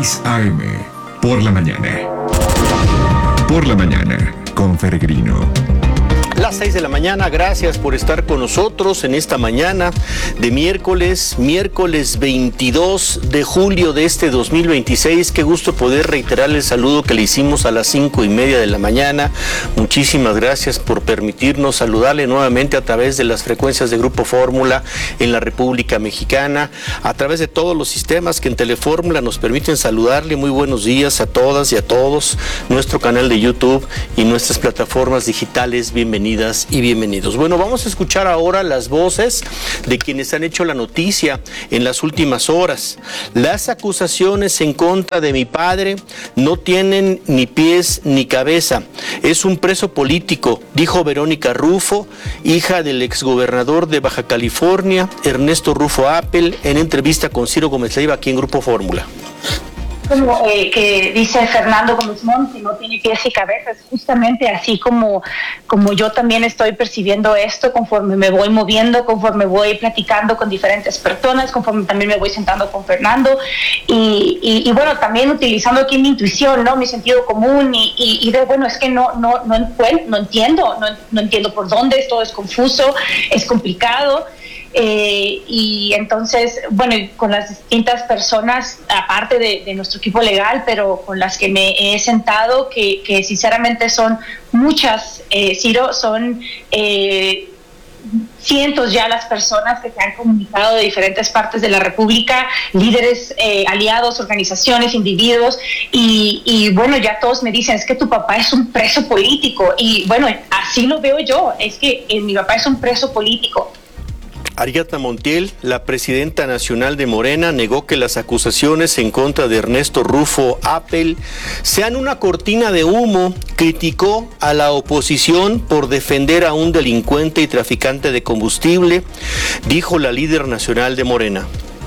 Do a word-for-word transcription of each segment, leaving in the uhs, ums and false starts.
seis A M, por la mañana. Por la mañana, con Peregrino. Las seis de la mañana, gracias por estar con nosotros en esta mañana de miércoles, miércoles veintidós de julio de este dos mil veintiséis. Qué gusto poder reiterar el saludo que le hicimos a las cinco y media de la mañana. Muchísimas gracias por permitirnos saludarle nuevamente a través de las frecuencias de Grupo Fórmula en la República Mexicana, a través de todos los sistemas que en Telefórmula nos permiten saludarle. Muy buenos días a todas y a todos, nuestro canal de YouTube y nuestras plataformas digitales. Bienvenidos y bienvenidos. Bueno, vamos a escuchar ahora las voces de quienes han hecho la noticia en las últimas horas. Las acusaciones en contra de mi padre no tienen ni pies ni cabeza. Es un preso político, dijo Verónica Rufo, hija del exgobernador de Baja California, Ernesto Rufo Appel, en entrevista con Ciro Gómez Leiva aquí en Grupo Fórmula. Como eh, que dice Fernando Gómez Montt, no tiene pies y cabezas, justamente así como, como yo también estoy percibiendo esto conforme me voy moviendo, conforme voy platicando con diferentes personas, conforme también me voy sentando con Fernando y, y, y bueno, también utilizando aquí mi intuición, ¿no? Mi sentido común y, y, y de bueno, es que no, no, no, no entiendo, no, no entiendo por dónde, esto es confuso, es complicado. Eh, y entonces, bueno, con las distintas personas, aparte de, de nuestro equipo legal, pero con las que me he sentado, que, que sinceramente son muchas, eh, Ciro, son eh, cientos ya las personas que se han comunicado de diferentes partes de la República, líderes, eh, aliados, organizaciones, individuos, y, y bueno, ya todos me dicen, es que tu papá es un preso político, y bueno, así lo veo yo, es que eh, mi papá es un preso político. Ariadna Montiel, la presidenta nacional de Morena, negó que las acusaciones en contra de Ernesto Rufo Appel sean una cortina de humo. Criticó a la oposición por defender a un delincuente y traficante de combustible, dijo la líder nacional de Morena.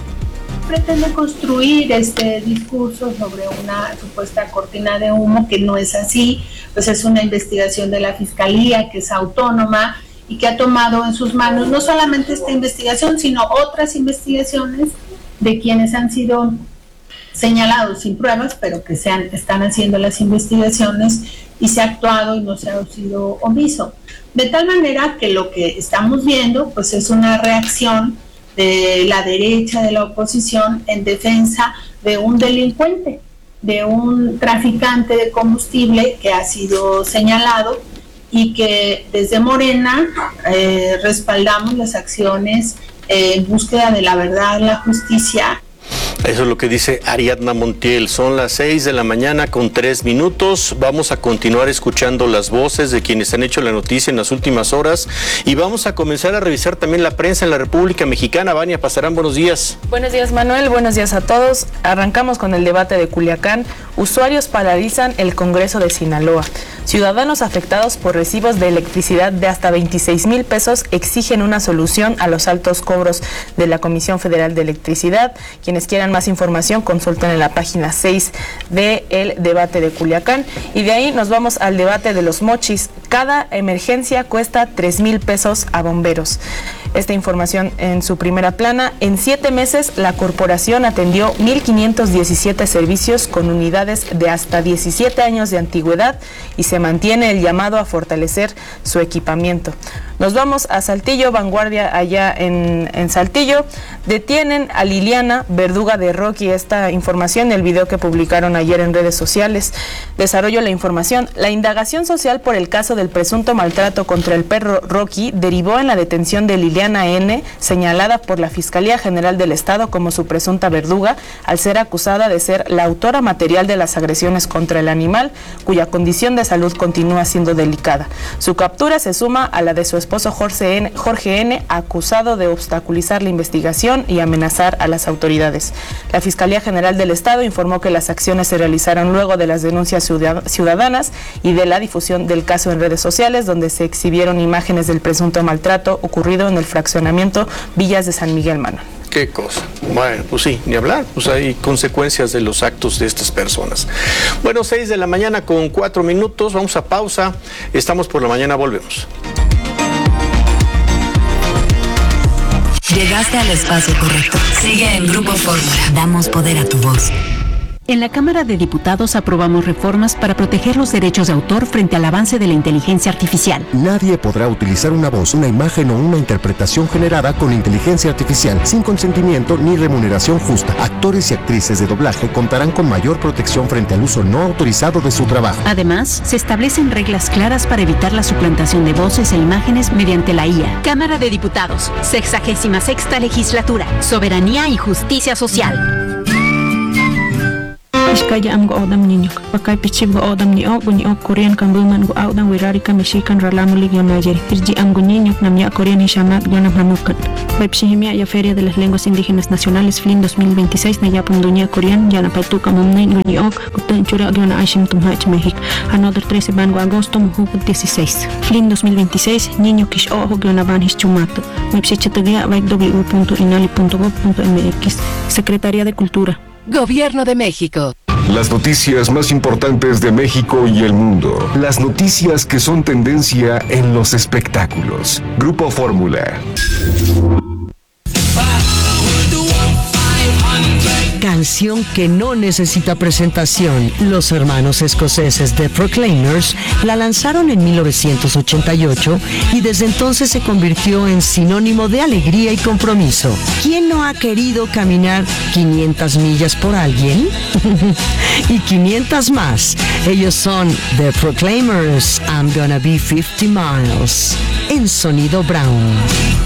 Pretende construir este discurso sobre una supuesta cortina de humo que no es así, pues es una investigación de la Fiscalía que es autónoma y que ha tomado en sus manos no solamente esta investigación, sino otras investigaciones de quienes han sido señalados sin pruebas, pero que se han, están haciendo las investigaciones y se ha actuado y no se ha sido omiso. De tal manera que lo que estamos viendo pues es una reacción de la derecha, de la oposición, en defensa de un delincuente, de un traficante de combustible que ha sido señalado, y que desde Morena eh, respaldamos las acciones eh, en búsqueda de la verdad, la justicia. Eso es lo que dice Ariadna Montiel. Son las seis de la mañana con tres minutos. Vamos a continuar escuchando las voces de quienes han hecho la noticia en las últimas horas y vamos a comenzar a revisar también la prensa en la República Mexicana. Vania Pasarán, buenos días. Buenos días, Manuel. Buenos días a todos. Arrancamos con el debate de Culiacán. Usuarios paralizan el Congreso de Sinaloa. Ciudadanos afectados por recibos de electricidad de hasta veintiséis mil pesos exigen una solución a los altos cobros de la Comisión Federal de Electricidad. Quienes quieran más información, consulten en la página seis de el debate de Culiacán. Y de ahí nos vamos al debate de los mochis. Cada emergencia cuesta tres mil pesos a bomberos. Esta información en su primera plana. En siete meses, la corporación atendió mil quinientos diecisiete servicios con unidades de hasta diecisiete años de antigüedad y se mantiene el llamado a fortalecer su equipamiento. Nos vamos a Saltillo, Vanguardia allá en, en Saltillo. Detienen a Liliana, verduga de Rocky. Esta información, el video que publicaron ayer en redes sociales. Desarrollo la información. La indagación social por el caso del presunto maltrato contra el perro Rocky derivó en la detención de Liliana N., señalada por la Fiscalía General del Estado como su presunta verduga, al ser acusada de ser la autora material de las agresiones contra el animal, cuya condición de salud continúa siendo delicada. Su captura se suma a la de su esposo Jorge N., Jorge N., acusado de obstaculizar la investigación y amenazar a las autoridades. La Fiscalía General del Estado informó que las acciones se realizaron luego de las denuncias ciudadanas y de la difusión del caso en redes sociales, donde se exhibieron imágenes del presunto maltrato ocurrido en el fraccionamiento Villas de San Miguel Mano. Qué cosa. Bueno, pues sí, ni hablar, pues hay consecuencias de los actos de estas personas. Bueno, seis de la mañana con cuatro minutos, vamos a pausa, estamos por la mañana, volvemos. Llegaste al espacio correcto. Sigue en Grupo Fórmula. Damos poder a tu voz. En la Cámara de Diputados aprobamos reformas para proteger los derechos de autor frente al avance de la inteligencia artificial. Nadie podrá utilizar una voz, una imagen o una interpretación generada con inteligencia artificial sin consentimiento ni remuneración justa. Actores y actrices de doblaje contarán con mayor protección frente al uso no autorizado de su trabajo. Además, se establecen reglas claras para evitar la suplantación de voces e imágenes mediante la I A. Cámara de Diputados, sexagésima sexta legislatura, soberanía y justicia social. Iskaya am go odam ninyok pakai pichib go odam ni ok bunyi ok Korean kambuman go odam wirari kamishikan ralamulig yo najeri irji am go ninyok namya Korean hishamat go nam hanukan Baipshihimia ya Feria de las Lenguas Indígenas Nacionales F L I N dos mil veintiséis na yapam dunia Korean ya na paitu kamumnain go ni ok kutan chura go na Ashim Tumhach México another trece ban go agosto muhuk dieciséis F L I N dos mil veintiséis niño kish ojo go na ban hischumato Baipshichatagya baik w punto inali punto gov punto m x Secretaría de Cultura. Gobierno de México. Las noticias más importantes de México y el mundo. Las noticias que son tendencia en los espectáculos. Grupo Fórmula. Canción que no necesita presentación. Los hermanos escoceses The Proclaimers la lanzaron en mil novecientos ochenta y ocho y desde entonces se convirtió en sinónimo de alegría y compromiso. ¿Quién no ha querido caminar quinientas millas por alguien? Y quinientas más. Ellos son The Proclaimers, I'm Gonna Be fifty miles. En Sonido Brown.